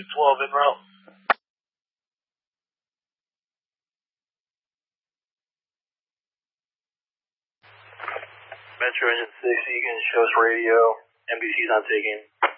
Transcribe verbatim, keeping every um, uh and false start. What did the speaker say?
two twelve en route. Metro Engine six, you can show us radio. N B C's not taking.